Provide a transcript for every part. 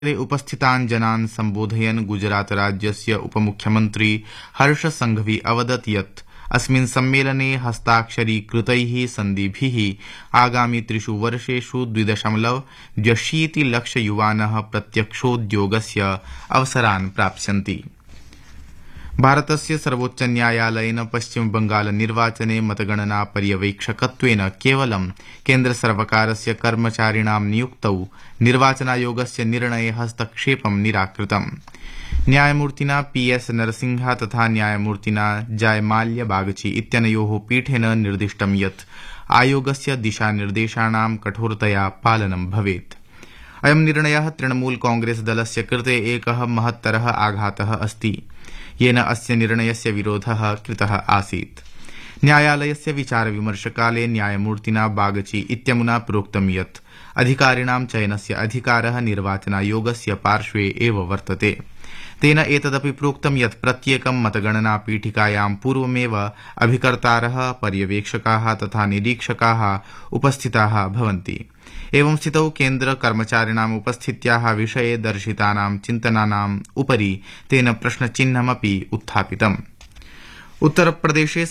उपस्थितान् जनान् सम्बोधयन् गुजरात राज्यस्य उपमुख्यमन्त्री हर्ष संघवी अवदत् यत् अस्मिन् सम्मेलने हस्ताक्षरीकृतैः सन्धिभिः आगामि 3 वर्षेषु 2.2 लक्ष युवानः प्रत्यक्षोद्योगस्य अवसरान् प्राप्स्यन्ति। भारतस्य सर्वोच्च न्यायालयेन पश्चिम बंगाल निर्वाचने मतगणना पर्यवेक्षकत्वेन केवलं केन्द्र सर्वकारस्य कर्मचारिणां नियुक्तौ निर्वाचनायोगस्य निर्णये हस्तक्षेपं निराकृतम्। न्यायमूर्तिना पीएस नरसिंह तथा न्यायमूर्तिना जयमाल्य बागची इत्यनयोः पीठेन निर्दिष्टं यत् आयोगस्य दिशानिर्देशानां कठोरतया पालनं भवेत्। अयं निर्णयः तृणमूल कांग्रेस दलस्य कृते एकः महत्तरः आघातः अस्ति, येन अस्य निर्णयस्य विरोधः कृतः आसीत्। न्यायालयस्य विचारविमर्शकाले न्यायमूर्तिना बागची इत्यमुना प्रोक्तं यत् अधिकारिणां चयनस्य अधिकारः निर्वाचनायोगस्य पार्श्वे एव वर्तते। तेन एतदपि प्रोक्तं यत् प्रत्येकं मतगणना पीठिकायां पूर्वमेव अभिकर्तारः, पर्यवेक्षकाः तथा निरीक्षकाः उपस्थिताः भवन्ति। एवं स्थितौ केन्द्र कर्मचारिणाम् उपस्थित्याः विषये दर्शितानां चिन्तनानाम् उपरि तेन प्रश्नचिह्नमपि उत्थापितम्। उत्तरप्रदेशे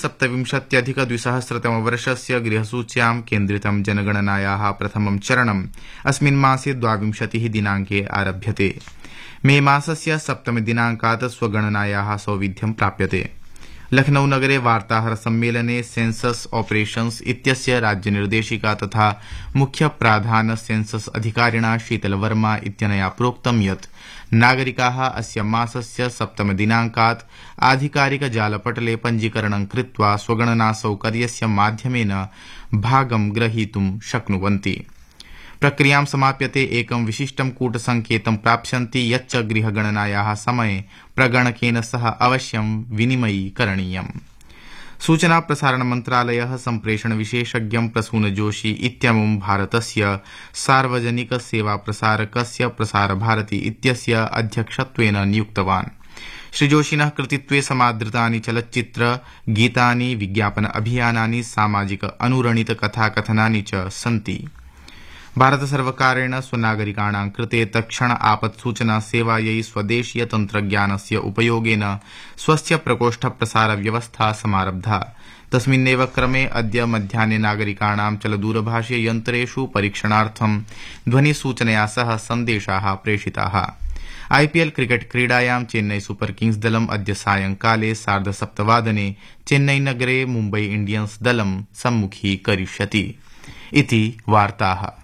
27,200 वर्षस्य गृहसूच्यां केन्द्रितं जनगणनायाः प्रथमं चरणम् अस्मिन् मासे 22 दिनाङ्के आरभ्यते। मे मासस्य 7 दिनाङ्कात् स्वगणनायाः सौविध्यं प्राप्यते। लखनऊ नगरे वार्ताहर सम्मेलने सेंसस ऑपरेशन्स इत्यस्य राज्यनिर्देशिका तथा मुख्य प्राधान सेंसस अधिकारिणा शीतल वर्मा इत्यनया प्रोक्तं यत् नागरिकाः अस्य मासस्य 7 दिनाङ्कात् आधिकारिक जालपटले पञ्जीकरणं कृत्वा स्वगणना सौकर्यस्य माध्यमेन भागं ग्रहीतुं शक्नुवन्ति। प्रक्रियां समाप्यते एकं विशिष्टं कूटसंकेतं प्राप्स्यन्ति यच्च गृहगणनायाः समये प्रगणकेन सह अवश्यं विनिमयीकरणीयम्। सूचना प्रसारण मन्त्रालयः सम्प्रेषण विशेषज्ञं प्रसून जोशी इत्यमुं भारतस्य सार्वजनिक सेवा प्रसारकस्य प्रसारभारती इत्यस्य अध्यक्षत्वेन नियुक्तवान्। श्रीजोशिनः कृतित्वे समादृतानि चलच्चित्र गीतानि, विज्ञापन अभियानानि, सामाजिक अनुरणित कथाकथनानि च सन्ति। भारत सर्वकारेण स्वनागरिकाणां कृते तत्क्षण आपत्सूचना सेवायै स्वदेशीय तन्त्रज्ञानस्य उपयोगेन स्वस्य प्रकोष्ठ प्रसार व्यवस्था समारब्धा। तस्मिन्नेव क्रमे अद्य मध्याह्ने नागरिकाणां चलदूरभाषीय यन्त्रेषु परीक्षणार्थं ध्वनिसूचनया सह सन्देशाः प्रेषिताः। आईपीएल क्रिकेट क्रीडायां चेन्नई सुपर किंग्स दलम् अद्य सायंकाले 7:30 चेन्नईनगरे मुम्बई इंडियन्स दलं सम्मुखीकरिष्यति। इति वार्ताः।